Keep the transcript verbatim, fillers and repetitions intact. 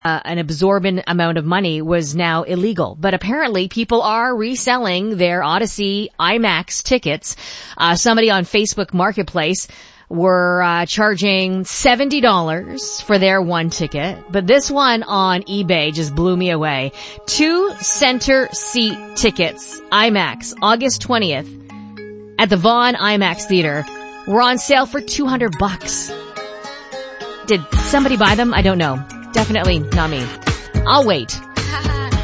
Uh, an absorbent amount of money was now illegal. But apparently people are reselling their Odyssey IMAX tickets. Uh, somebody on Facebook Marketplace were uh, charging seventy dollars for their one ticket. But this one on eBay just blew me away. Two center seat tickets, IMAX, August twentieth, at the Vaughan IMAX Theater, were on sale for two hundred bucks. Did somebody buy them? I don't know. Definitely not me. I'll wait.